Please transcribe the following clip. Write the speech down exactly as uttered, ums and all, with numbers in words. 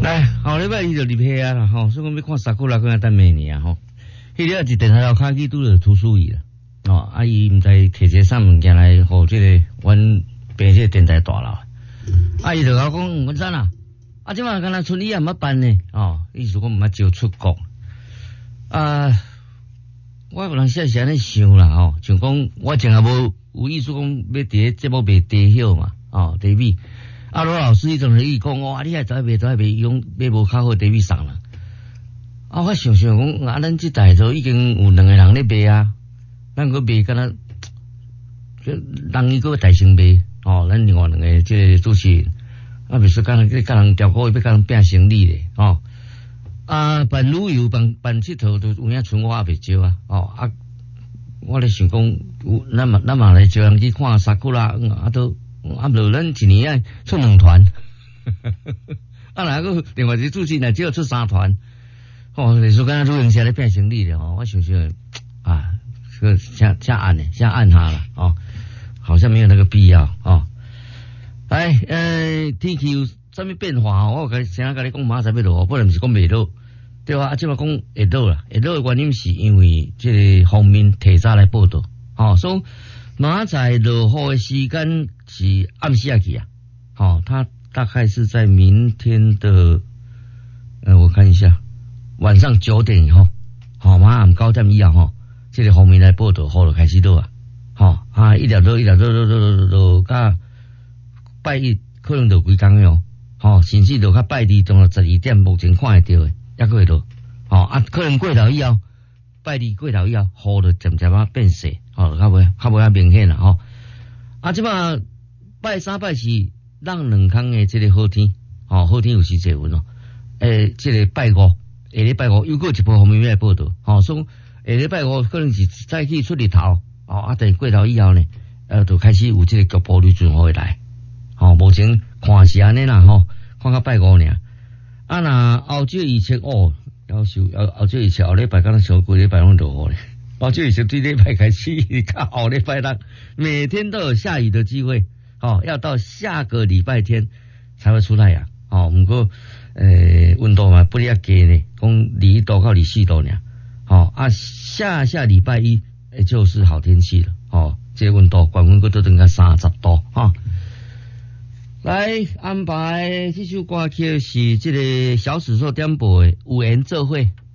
来，后礼拜伊就入去啊啦吼，所以讲要看萨库拉跟等明年啊吼。迄个一电台头卡机拄着图书伊啦，哦，啊伊毋知摕一个啥物件来，互即个阮平这个电台大佬，啊伊就甲我讲，文山啊，啊即摆敢若村里也毋捌办呢，哦，意思讲毋捌招出国，啊，我有当时是安尼想啦吼，像讲我淨係無有意思講要佇個節目賣地曉嘛，哦地米。啊，羅老師伊仲係伊講，哇！你係走去賣，走去賣，用買無較好地米送啦。啊，我想想講，啊，咱即代都已經有兩個人咧賣啊，咱個賣敢若，人伊個大成賣，哦，咱另外兩個即個主持人，啊，袂說敢若即甲人調股，要甲人拼生意咧，哦，啊，辦旅遊、辦辦佚佗都有影存我也袂少啊，哦，啊，我咧想講，咱嘛咱嘛來招人去看沙庫啦，啊都。啊，無咱一年啊出兩團，啊，若個另外一個主持人只有出三團，哦，你說敢若旅行社咧變生意咧，哦，我想想啊，這個下下按咧，下按下啦，哦，好像沒有那個必要，哦，來，呃，天氣有啥物變化哦？我先甲你講，馬上要落，不然毋是講未落，對吧？啊，即擺講會落啦，會落嘅原因是因為即個方面提早來報道，哦，所以。馬仔落雨的時間是暗時下去啊，好、哦，它大概是在明天的，呃，我看一下，晚上九點以後，好、哦，馬上九點以後吼，這個方面來報道，雨就開始落啊，好、哦，啊，一直落，一直落，落落落落，甲拜一可能就幾工喲，好、哦，甚至落甲拜二當到十二點，目前看會到的，抑過會落，好、哦，啊，可能過頭以後。拜二過頭以後，雨就漸漸啊變細，哦，較袂較袂遐明顯啦，吼、哦。啊，即擺拜三拜四，咱兩空誒即個好天，哦，好天有時節運哦。誒，即個拜五，下禮拜五又過一波方面要來報道，哦，所以下禮拜五可能是早起出日頭，哦，啊，但過頭以後呢，呃，就開始有即個局部雨陣會來，哦，目前看是安尼啦，吼、哦，看到拜五爾。啊，若後週預測哦。要求後後週以前後禮拜可能上個禮拜攏落雨咧，後週以前對禮拜開始，到後禮拜六每天都有下雨的機會，哦，要到下個禮拜天才會出太陽，哦，不過誒溫度嘛不哩較低呢，講二十度到二十四度爾，哦啊下下禮拜一誒就是好天氣了，哦，這個溫度高溫個都等個三十度，哈。來安排這首歌曲是這個小史所點播的《有緣做伙》。